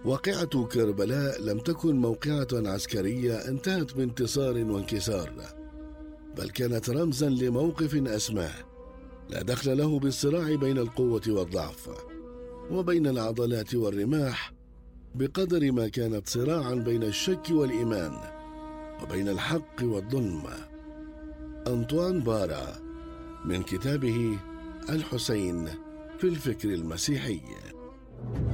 واقعة كربلاء لم تكن موقعة عسكرية انتهت بانتصار وانكسار، بل كانت رمزا لموقف أسماه لا دخل له بالصراع بين القوة والضعف وبين العضلات والرماح، بقدر ما كانت صراعا بين الشك والإيمان وبين الحق والظلم. أنطوان بارا، من كتابه الحسين في الفكر المسيحي.